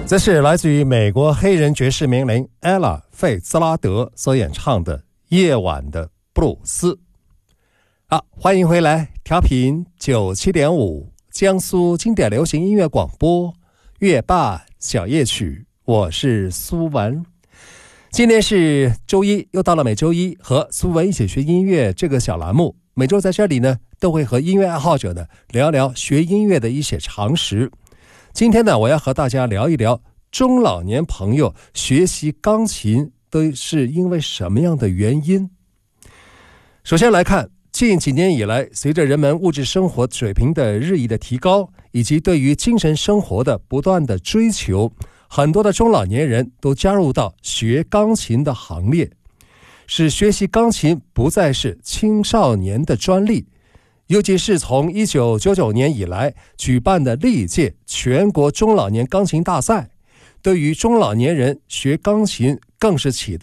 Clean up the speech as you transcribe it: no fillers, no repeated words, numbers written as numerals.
这是来自于美国黑人爵士名伶 Ella 费兹拉德所演唱的《夜晚的布鲁斯》。好，欢迎回来，调频97.5江苏经典流行音乐广播乐霸小夜曲，我是苏文。今天是周一，又到了每周一和苏文一起学音乐这个小栏目。每周在这里呢，都会和音乐爱好者呢聊聊学音乐的一些常识。今天呢，我要和大家聊一聊中老年朋友学习钢琴都是因为什么样的原因。首先来看，近几年以来，随着人们物质生活水平的日益的提高，以及对于精神生活的不断的追求，很多的中老年人都加入到学钢琴的行列，使学习钢琴不再是青少年的专利。尤其是从1999年以来举办的历届全国中老年钢琴大赛，对于中老年人学钢琴更是起到